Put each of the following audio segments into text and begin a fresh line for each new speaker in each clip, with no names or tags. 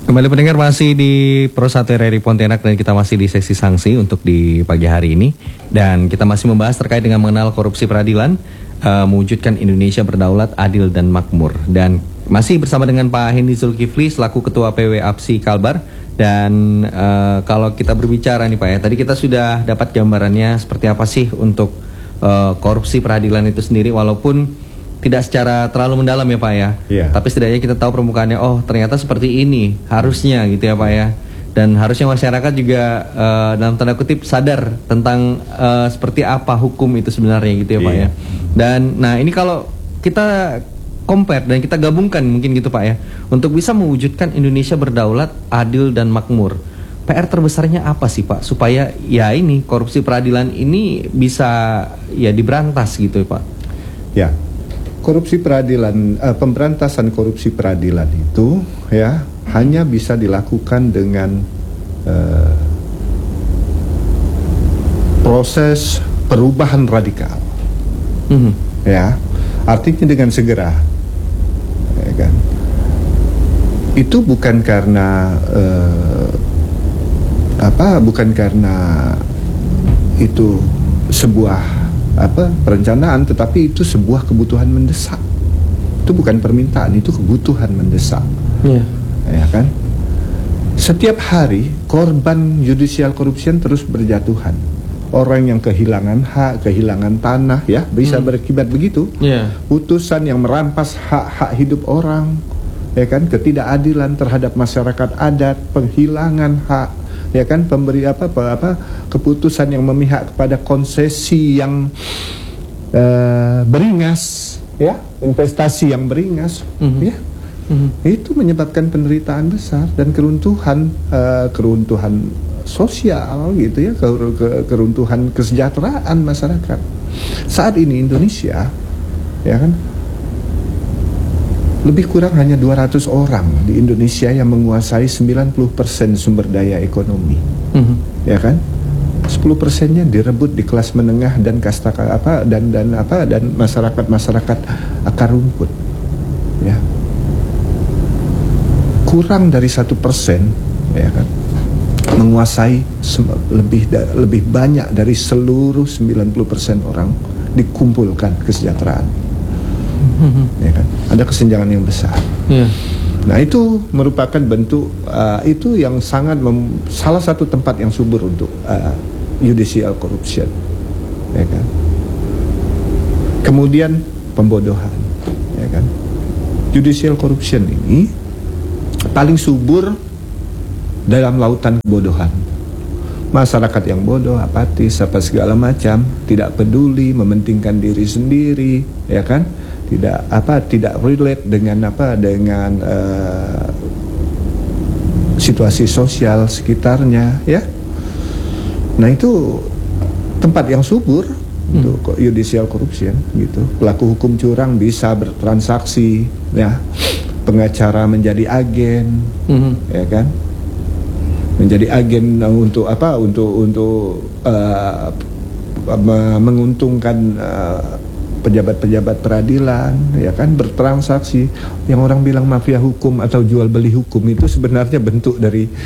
Kembali pendengar, masih di Pro 1 RRI Pontianak dan kita masih di sesi sanksi untuk di pagi hari ini. Dan kita masih membahas terkait dengan mengenal korupsi peradilan, mewujudkan Indonesia berdaulat, adil dan makmur. Dan masih bersama dengan Pak Hendy Zulkifli selaku Ketua PW APSI Kalbar. Dan kalau kita berbicara nih Pak ya, tadi kita sudah dapat gambarannya seperti apa sih untuk korupsi peradilan itu sendiri, walaupun tidak secara terlalu mendalam ya Pak ya.
Yeah.
Tapi setidaknya kita tahu permukaannya, oh ternyata seperti ini harusnya gitu ya Pak ya. Dan harusnya masyarakat juga dalam tanda kutip sadar tentang seperti apa hukum itu sebenarnya gitu ya Pak ya. Dan nah ini kalau kita compare dan kita gabungkan mungkin gitu Pak ya, untuk bisa mewujudkan Indonesia berdaulat, adil dan makmur, PR terbesarnya apa sih Pak, supaya ya ini korupsi peradilan ini bisa ya diberantas gitu ya Pak?
Ya, korupsi peradilan, pemberantasan korupsi peradilan itu ya hanya bisa dilakukan dengan proses perubahan radikal. Ya, artinya dengan segera. Ya kan? Itu bukan karena bukan karena itu sebuah perencanaan, tetapi itu sebuah kebutuhan mendesak. Itu bukan permintaan, itu kebutuhan mendesak. Ya kan? Setiap hari korban judicial corruption terus berjatuhan. Orang yang kehilangan hak, kehilangan tanah, ya bisa berakibat begitu. Putusan yang merampas hak-hak hidup orang, ya kan? Ketidakadilan terhadap masyarakat adat, penghilangan hak, ya kan? Pemberi keputusan yang memihak kepada konsesi yang beringas, ya, investasi yang beringas, ya. Itu menyebabkan penderitaan besar dan keruntuhan sosial gitu ya, keruntuhan kesejahteraan masyarakat. Saat ini Indonesia, ya kan, lebih kurang hanya 200 orang di Indonesia yang menguasai 90% sumber daya ekonomi. Ya kan? 10%-nya direbut di kelas menengah dan kasta dan masyarakat akar rumput. Ya. Kurang dari 1%, ya kan, menguasai lebih banyak dari seluruh 90% orang dikumpulkan kesejahteraan. Ya kan? Ada kesenjangan yang besar. Nah, itu merupakan bentuk itu yang sangat salah satu tempat yang subur untuk judicial corruption. Ya kan? Kemudian pembodohan, ya kan? Judicial corruption ini paling subur dalam lautan kebodohan. Masyarakat yang bodoh, apatis, apa segala macam, tidak peduli, mementingkan diri sendiri, ya kan? Tidak relate dengan situasi sosial sekitarnya, ya. Nah, itu tempat yang subur untuk judicial corruption gitu. Pelaku hukum curang bisa bertransaksi, ya. Pengacara menjadi agen, ya kan? Menjadi agen untuk menguntungkan pejabat-pejabat peradilan, ya kan, bertransaksi. Yang orang bilang mafia hukum atau jual beli hukum itu sebenarnya bentuk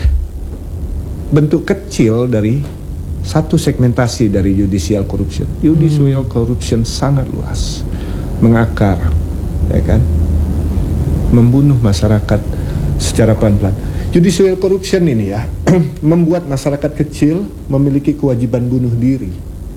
kecil dari satu segmentasi dari judicial corruption. Judicial corruption sangat luas, mengakar, ya kan, membunuh masyarakat secara pelan-pelan. Judicial corruption ini ya membuat masyarakat kecil memiliki kewajiban bunuh diri.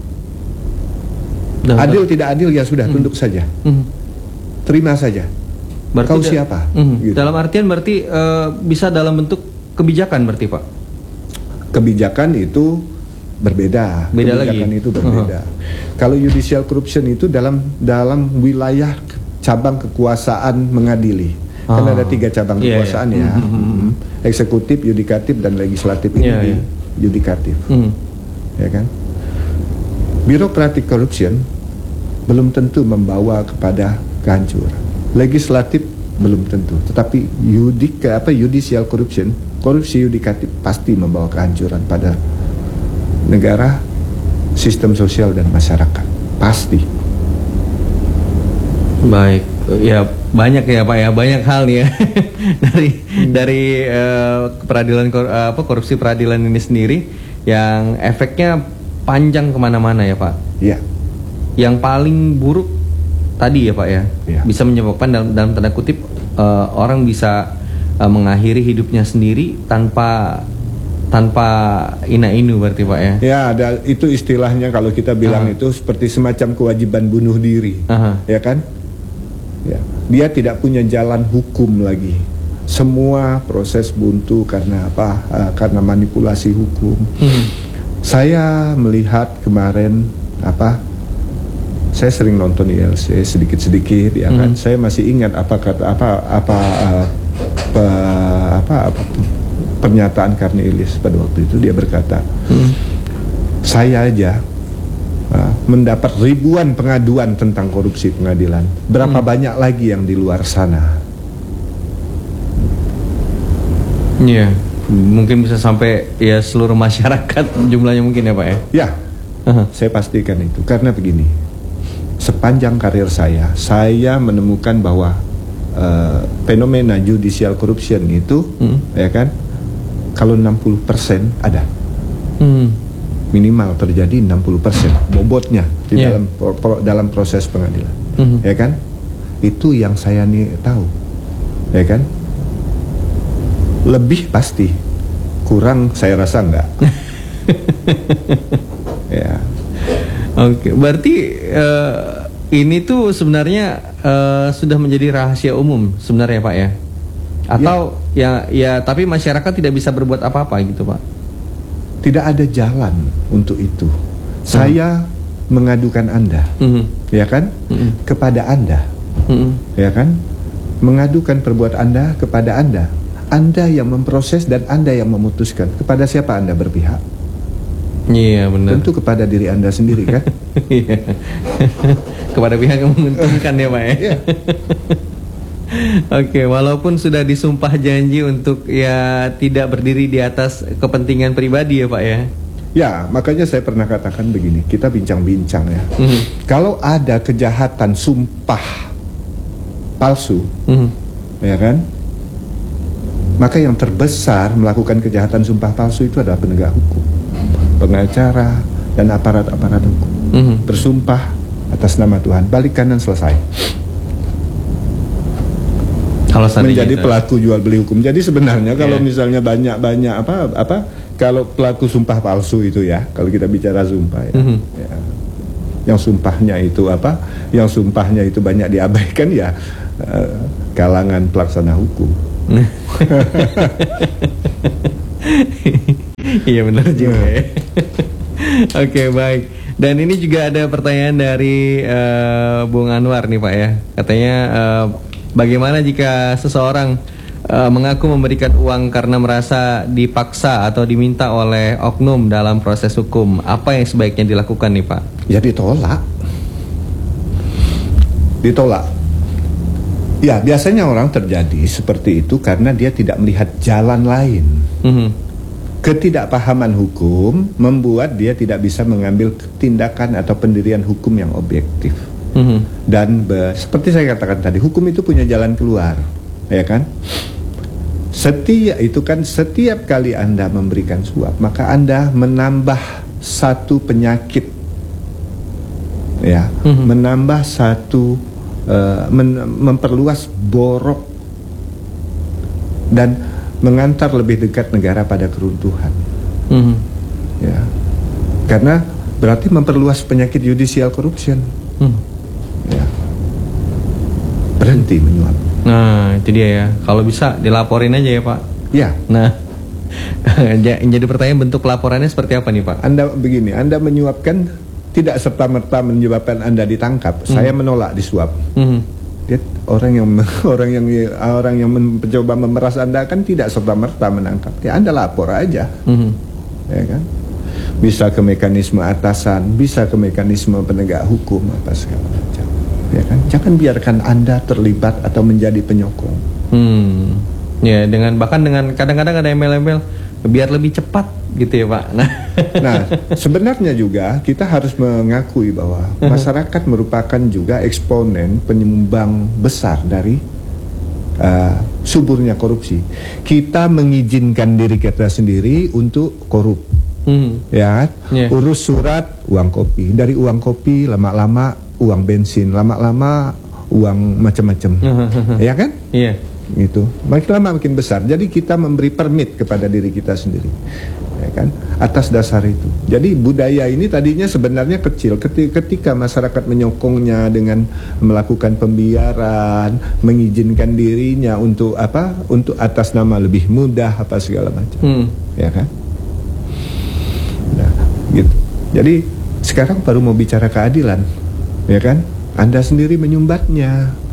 Adil tidak adil ya sudah, tunduk saja, terima saja. Berarti kau siapa? Gitu.
Dalam artian berarti bisa dalam bentuk kebijakan berarti Pak? Kebijakan
itu berbeda. Kebijakan lagi. Itu berbeda. Kalau judicial corruption itu dalam wilayah cabang kekuasaan mengadili. Kan ada 3 cabang kekuasaan ya. Eksekutif, yudikatif, dan legislatif. Ini yudikatif. Ya kan? Birokratik corruption belum tentu membawa kepada kehancuran. Legislatif belum tentu. Tetapi judicial corruption, korupsi yudikatif pasti membawa kehancuran pada negara, sistem sosial dan masyarakat. Pasti.
Baik. Ya banyak ya Pak ya, banyak hal nih ya dari peradilan korupsi peradilan ini sendiri yang efeknya panjang kemana-mana ya Pak.
Ya.
Yang paling buruk tadi ya Pak ya, bisa menyebabkan dalam tanda kutip orang bisa mengakhiri hidupnya sendiri tanpa ina-inu berarti Pak ya.
Ya, ada itu istilahnya kalau kita bilang itu seperti semacam kewajiban bunuh diri, ya kan? Ya, dia tidak punya jalan hukum lagi. Semua proses buntu karena apa? Karena manipulasi hukum. Saya melihat kemarin saya sering nonton ILC sedikit-sedikit, ya kan? Saya masih ingat pernyataan Cornelius pada waktu itu. Dia berkata, saya aja mendapat ribuan pengaduan tentang korupsi pengadilan. Berapa banyak lagi yang di luar sana?
Iya, mungkin bisa sampai ya seluruh masyarakat jumlahnya mungkin ya Pak ya.
Ya, saya pastikan itu. Karena begini, sepanjang karir saya menemukan bahwa fenomena judicial corruption itu, ya kan, kalau 60% ada. Minimal terjadi 60% bobotnya di dalam proses pengadilan, ya kan? Itu yang saya tahu, ya kan? Lebih pasti, kurang saya rasa enggak. Ya.
Oke, berarti ini tuh sebenarnya sudah menjadi rahasia umum sebenarnya Pak ya? Atau ya tapi masyarakat tidak bisa berbuat apa-apa gitu Pak?
Tidak ada jalan untuk itu. Saya mengadukan Anda, ya kan, kepada Anda, ya kan, mengadukan perbuatan Anda kepada Anda. Anda yang memproses dan Anda yang memutuskan. Kepada siapa Anda berpihak?
Iya benar.
Tentu kepada diri Anda sendiri kan?
Iya. Kepada pihak yang menguntungkan ya Pak ya.
Iya.
Oke, walaupun sudah disumpah janji untuk ya tidak berdiri di atas kepentingan pribadi ya Pak ya.
Ya, makanya saya pernah katakan begini, kita bincang-bincang ya. Kalau ada kejahatan sumpah palsu, ya kan? Maka yang terbesar melakukan kejahatan sumpah palsu itu adalah penegak hukum, pengacara dan aparat-aparat hukum. Bersumpah atas nama Tuhan, balik kanan, selesai.
Kalau
menjadi pelaku jual beli hukum. Jadi sebenarnya kalau misalnya banyak kalau pelaku sumpah palsu itu ya, kalau kita bicara sumpah ya, yang sumpahnya itu yang sumpahnya itu banyak diabaikan ya, kalangan pelaksana hukum.
Iya benar juga ya. Oke, baik. Dan ini juga ada pertanyaan dari Bung Anwar nih Pak ya. Katanya bagaimana jika seseorang mengaku memberikan uang karena merasa dipaksa atau diminta oleh oknum dalam proses hukum? Apa yang sebaiknya dilakukan nih Pak?
Ya ditolak. Ditolak. Ya biasanya orang terjadi seperti itu karena dia tidak melihat jalan lain. Ketidakpahaman hukum membuat dia tidak bisa mengambil tindakan atau pendirian hukum yang objektif. Dan seperti saya katakan tadi, hukum itu punya jalan keluar, ya kan? Setiap kali Anda memberikan suap, maka Anda menambah satu penyakit, ya, menambah satu, memperluas borok dan mengantar lebih dekat negara pada keruntuhan. Ya, karena berarti memperluas penyakit judicial corruption. Ya. Berhenti menyuap.
Nah itu dia ya. Kalau bisa dilaporin aja ya Pak.
Ya.
Nah jadi pertanyaan, bentuk laporannya seperti apa nih Pak?
Anda menyuapkan tidak serta-merta menyebabkan Anda ditangkap. Saya menolak disuap. Dia orang yang mencoba memeras Anda kan tidak serta-merta menangkap. Ya Anda lapor aja. Ya kan? Bisa ke mekanisme atasan, bisa ke mekanisme penegak hukum apa segala macam. Ya kan? Jangan biarkan Anda terlibat atau menjadi penyokong.
Ya, bahkan dengan kadang-kadang ada embel-embel biar lebih cepat gitu ya Pak.
Nah, sebenarnya juga kita harus mengakui bahwa masyarakat merupakan juga eksponen penyumbang besar dari suburnya korupsi. Kita mengizinkan diri kita sendiri untuk korup, ya, urus surat uang kopi, dari uang kopi lama-lama uang bensin, lama-lama uang macam-macam, ya kan?
Iya.
Itu makin lama makin besar. Jadi kita memberi permit kepada diri kita sendiri, ya kan, atas dasar itu. Jadi budaya ini tadinya sebenarnya kecil. Ketika masyarakat menyokongnya dengan melakukan pembiaran, mengizinkan dirinya untuk apa? Untuk atas nama lebih mudah apa segala macam, ya kan? Nah, gitu. Jadi sekarang baru mau bicara keadilan, ya kan? Anda sendiri menyumbatnya.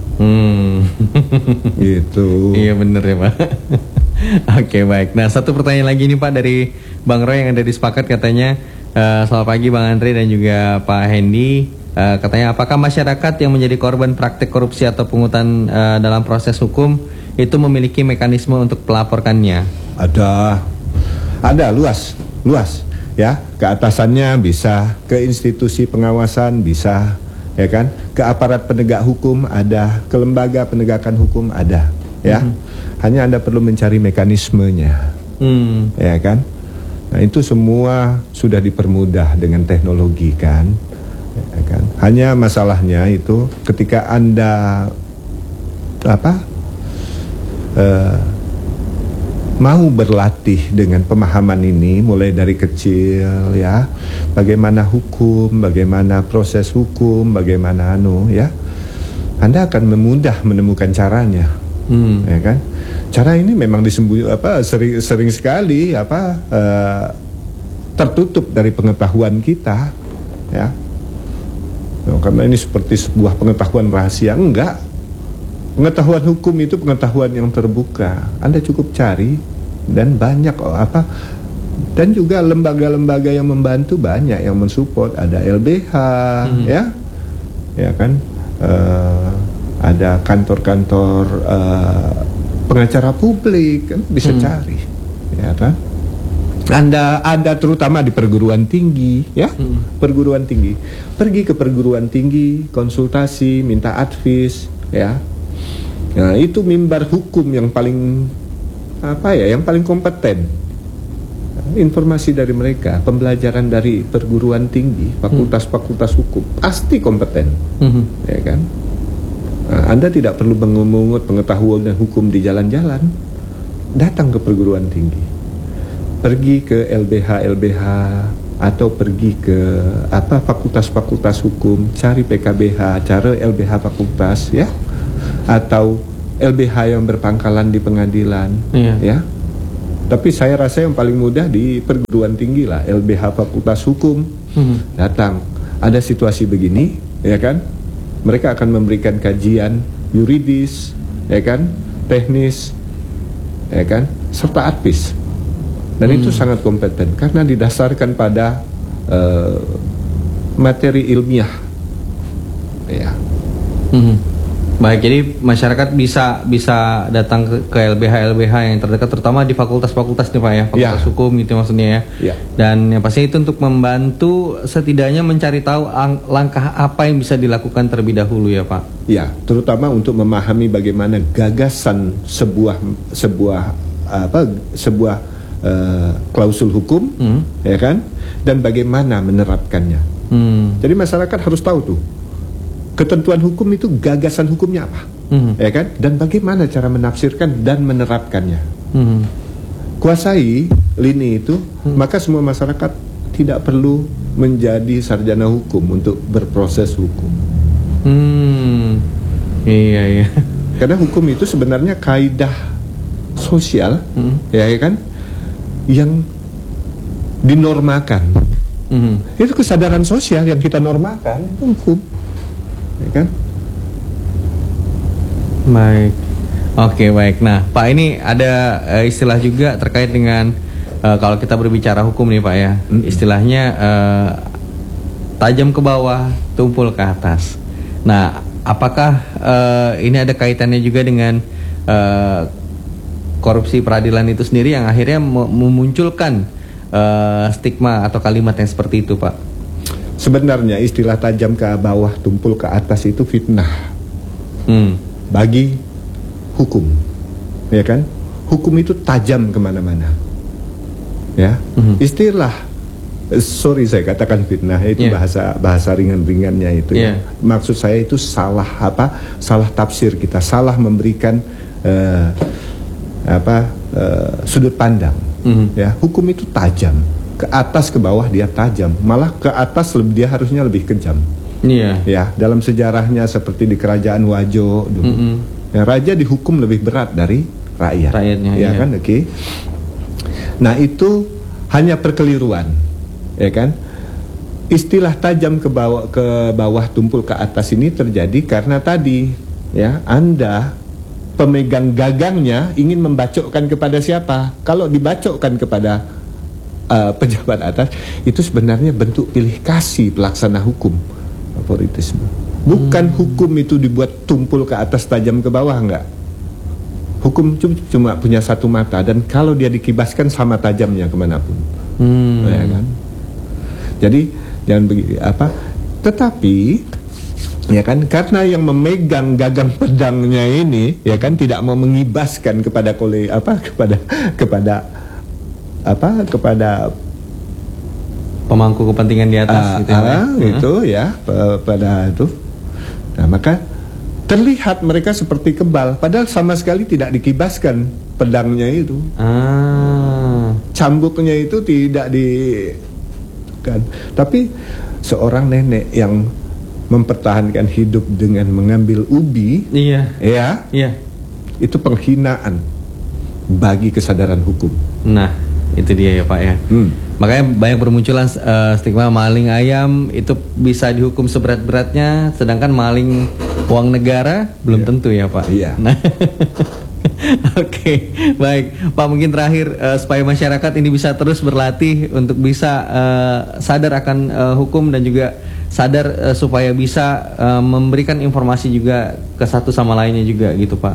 Gitu.
Iya bener ya Pak. Oke baik. Nah satu pertanyaan lagi nih Pak dari Bang Roy yang ada di Sepakat katanya, selamat pagi Bang Andre dan juga Pak Hendy. Katanya apakah masyarakat yang menjadi korban praktek korupsi atau pungutan dalam proses hukum itu memiliki mekanisme untuk melaporkannya? Ada luas ya, ke atasannya bisa, ke institusi pengawasan bisa, ya kan, ke aparat penegak hukum ada, ke lembaga penegakan hukum ada, ya. Hanya Anda perlu mencari mekanismenya, ya kan. Nah itu semua sudah dipermudah dengan teknologi kan, ya kan. Hanya masalahnya itu ketika Anda mau berlatih dengan pemahaman ini mulai dari kecil, ya, bagaimana hukum, bagaimana proses hukum, bagaimana ya, Anda akan memudah menemukan caranya, ya kan. Cara ini memang sering sekali tertutup dari pengetahuan kita, ya. Karena ini seperti sebuah pengetahuan rahasia. Enggak. Pengetahuan hukum itu pengetahuan yang terbuka. Anda cukup cari dan banyak dan juga lembaga-lembaga yang membantu banyak yang mensupport. Ada LBH, ya kan, ada kantor-kantor pengacara publik kan bisa cari, ya kan. Anda ada terutama di perguruan tinggi, ya, perguruan tinggi. Pergi ke perguruan tinggi, konsultasi, minta advice, ya. Nah, itu mimbar hukum yang paling yang paling kompeten. Informasi dari mereka, pembelajaran dari perguruan tinggi, fakultas-fakultas hukum pasti kompeten, ya kan. Nah, Anda tidak perlu mengungut pengetahuan dan hukum di jalan-jalan. Datang ke perguruan tinggi, pergi ke LBH atau pergi ke fakultas-fakultas hukum, cari PKBH, cari LBH fakultas, ya, atau LBH yang berpangkalan di pengadilan, ya. Tapi saya rasa yang paling mudah di perguruan tinggi lah, LBH fakultas hukum. Datang, ada situasi begini, ya kan, mereka akan memberikan kajian yuridis, ya kan, teknis, ya kan, serta advis. Dan itu sangat kompeten karena didasarkan pada materi ilmiah, ya. Baik, jadi masyarakat bisa datang ke LBH yang terdekat, terutama di fakultas-fakultas nih Pak ya, fakultas hukum gitu maksudnya ya. Dan yang pasti itu untuk membantu setidaknya mencari tahu langkah apa yang bisa dilakukan terlebih dahulu ya Pak.
Ya, terutama untuk memahami bagaimana gagasan sebuah klausul hukum, ya kan, dan bagaimana menerapkannya. Jadi masyarakat harus tahu tuh ketentuan hukum itu gagasan hukumnya apa, ya kan, dan bagaimana cara menafsirkan dan menerapkannya. Kuasai lini itu, maka semua masyarakat tidak perlu menjadi sarjana hukum untuk berproses hukum.
Iya.
Karena hukum itu sebenarnya kaidah sosial, ya kan, yang dinormakan. Itu kesadaran sosial yang kita normakan, itu hukum, ya kan.
Baik, oke, baik. Nah Pak, ini ada istilah juga terkait dengan kalau kita berbicara hukum nih Pak ya, istilahnya tajam ke bawah, tumpul ke atas. Nah apakah ini ada kaitannya juga dengan korupsi peradilan itu sendiri yang akhirnya memunculkan stigma atau kalimat yang seperti itu, Pak?
Sebenarnya istilah tajam ke bawah tumpul ke atas itu fitnah bagi hukum, ya kan? Hukum itu tajam kemana-mana, ya. Istilah sorry saya katakan fitnah itu bahasa ringan-ringannya itu. Ya. Maksud saya itu salah tafsir kita, salah memberikan sudut pandang. Ya, hukum itu tajam. Ke atas ke bawah dia tajam, malah ke atas dia harusnya lebih kejam. Ya, dalam sejarahnya seperti di kerajaan Wajo dulu, ya, raja dihukum lebih berat dari rakyatnya, ya kan? Oke. Nah, itu hanya perkeliruan, ya kan? Istilah tajam ke bawah tumpul ke atas ini terjadi karena tadi, ya, Anda pemegang gagangnya ingin membacokkan kepada siapa? Kalau dibacokkan kepada pejabat atas, itu sebenarnya bentuk pilih kasih pelaksana hukum, favoritisme. Bukan hukum itu dibuat tumpul ke atas tajam ke bawah, enggak. Hukum cuma punya satu mata, dan kalau dia dikibaskan sama tajamnya kemanapun, ya kan. Jadi jangan begitu tetapi ya kan, karena yang memegang gagang pedangnya ini, ya kan, tidak mau mengibaskan kepada
pemangku kepentingan di atas
pada itu. Nah, maka terlihat mereka seperti kebal, padahal sama sekali tidak dikibaskan pedangnya itu. Cambuknya itu tidak kan. Tapi seorang nenek yang mempertahankan hidup dengan mengambil ubi, itu penghinaan bagi kesadaran hukum.
Nah, itu dia ya, Pak, ya. Makanya banyak bermunculan stigma maling ayam itu bisa dihukum seberat-beratnya, sedangkan maling uang negara belum tentu ya, Pak. Nah, Oke, baik Pak, mungkin terakhir supaya masyarakat ini bisa terus berlatih untuk bisa sadar akan hukum dan juga sadar supaya bisa memberikan informasi juga ke satu sama lainnya juga gitu, Pak.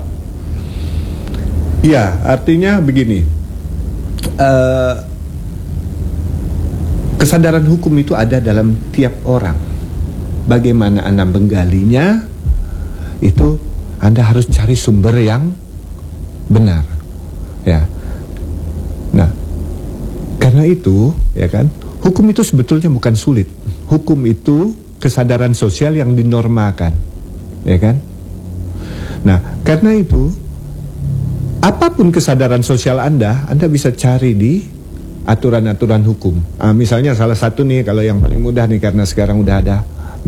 Iya, artinya begini, kesadaran hukum itu ada dalam tiap orang. Bagaimana Anda menggalinya, itu Anda harus cari sumber yang benar, ya. Nah, karena itu, ya kan, hukum itu sebetulnya bukan sulit. Hukum itu kesadaran sosial yang dinormalkan, ya kan. Nah, karena itu, apapun kesadaran sosial Anda bisa cari di aturan-aturan hukum. Misalnya salah satu nih, kalau yang paling mudah nih, karena sekarang udah ada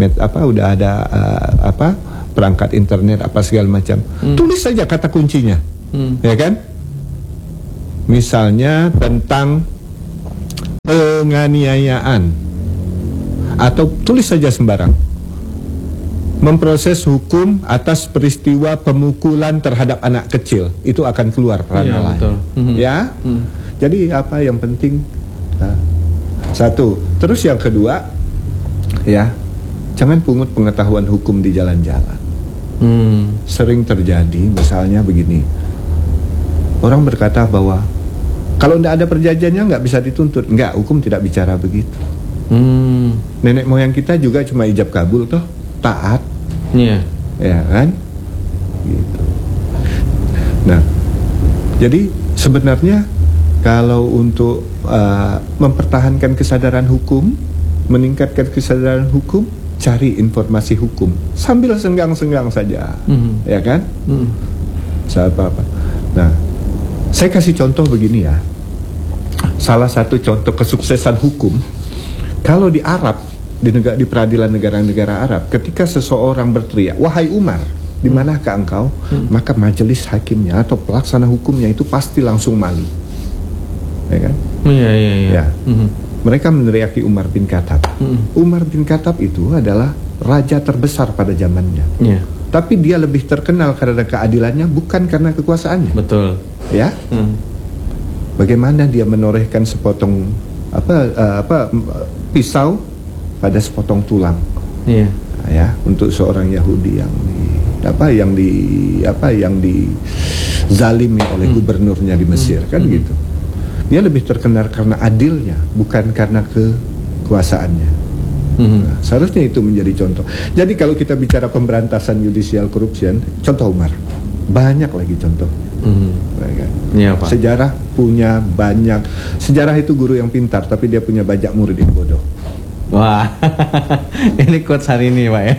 perangkat internet apa segala macam. Tulis saja kata kuncinya, ya kan? Misalnya tentang penganiayaan, atau tulis saja sembarang, memproses hukum atas peristiwa pemukulan terhadap anak kecil, itu akan keluar ranah lain. Ya, jadi apa yang penting? Satu, terus yang kedua, ya, jangan pungut pengetahuan hukum di jalan-jalan. Sering terjadi, misalnya begini, orang berkata bahwa kalau tidak ada perjanjiannya nggak bisa dituntut. Enggak, hukum tidak bicara begitu. Nenek moyang kita juga cuma ijab kabul toh, taat, ya kan, gitu. Nah, jadi sebenarnya kalau untuk mempertahankan kesadaran hukum, meningkatkan kesadaran hukum, cari informasi hukum sambil senggang-senggang saja, ya kan? Apa-apa. Nah, saya kasih contoh begini ya. Salah satu contoh kesuksesan hukum, kalau di Arab, di peradilan negara-negara Arab, ketika seseorang berteriak, "Wahai Umar, di manakah engkau?" maka majelis hakimnya atau pelaksana hukumnya itu pasti langsung malu, ya kan? Ya. Mereka meneriaki Umar bin Khattab. Umar bin Khattab itu adalah raja terbesar pada zamannya. Tapi dia lebih terkenal karena keadilannya, bukan karena kekuasaannya.
Betul.
Ya. Bagaimana dia menorehkan sepotong pisau pada sepotong tulang. Ya, untuk seorang Yahudi yang yang dizalimi oleh gubernurnya di Mesir, kan gitu. Dia lebih terkenal karena adilnya, bukan karena kekuasaannya. Nah, seharusnya itu menjadi contoh. Jadi kalau kita bicara pemberantasan judicial corruption, contoh Umar, banyak lagi contoh.
Ya, Pak.
Sejarah punya banyak. Sejarah itu guru yang pintar, tapi dia punya banyak murid yang bodoh.
Wah, ini quotes hari ini, Pak ya.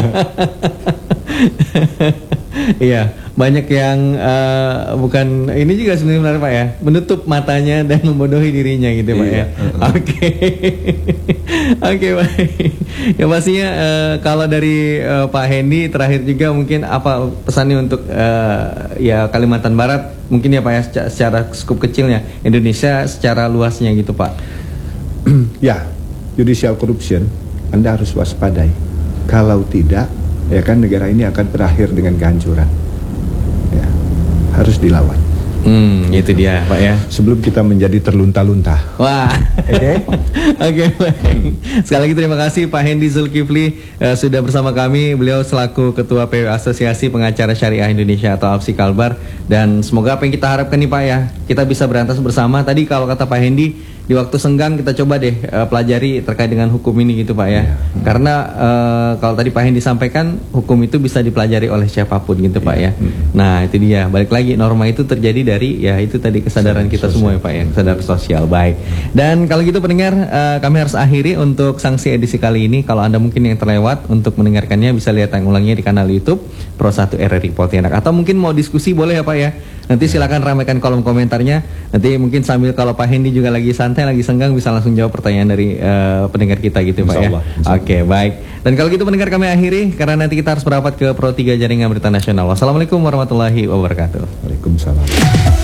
Iya, banyak yang bukan ini juga sebenarnya Pak ya, menutup matanya dan membodohi dirinya gitu Pak ya. Oke, oke baik. Ya pastinya kalau dari Pak Hendy terakhir juga mungkin apa pesannya untuk ya Kalimantan Barat mungkin ya Pak ya secara skup kecilnya, Indonesia secara luasnya gitu Pak.
Ya, judicial corruption Anda harus waspadai. Kalau tidak, ya kan negara ini akan berakhir dengan kehancuran. Ya, harus dilawan.
Itu dia Pak ya.
Sebelum kita menjadi terlunta-lunta.
Wah. Oke, baik. Sekali lagi terima kasih Pak Hendy Zulkifli sudah bersama kami. Beliau selaku Ketua PW Asosiasi Pengacara Syariah Indonesia atau APSI Kalbar. Dan semoga apa yang kita harapkan nih Pak ya, kita bisa berantas bersama. Tadi kalau kata Pak Hendy, di waktu senggang kita coba deh pelajari terkait dengan hukum ini gitu Pak ya. Karena kalau tadi Pak Hendy sampaikan, hukum itu bisa dipelajari oleh siapapun gitu Pak ya. Nah itu dia, balik lagi norma itu terjadi dari ya itu tadi kesadaran kita semua ya Pak ya, kesadaran sosial. Baik. Dan kalau gitu pendengar, kami harus akhiri untuk sanksi edisi kali ini. Kalau Anda mungkin yang terlewat untuk mendengarkannya bisa lihat tayang ulangnya di kanal YouTube Pro 1 RRI Pontianak. Atau mungkin mau diskusi boleh ya Pak ya. Nanti silakan ramaikan kolom komentarnya. Nanti mungkin sambil kalau Pak Hendy juga lagi santai, lagi senggang bisa langsung jawab pertanyaan dari pendengar kita gitu Pak ya. Oke, baik. Dan kalau gitu pendengar kami akhiri karena nanti kita harus merapat ke Pro 3 Jaringan Berita Nasional. Wassalamualaikum warahmatullahi wabarakatuh.
Waalaikumsalam.